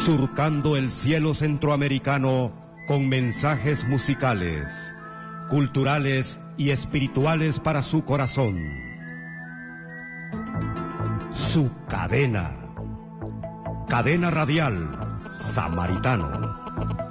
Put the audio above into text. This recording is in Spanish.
surcando el cielo centroamericano con mensajes musicales, culturales y espirituales para su corazón. Su cadena. Cadena Radial Samaritano.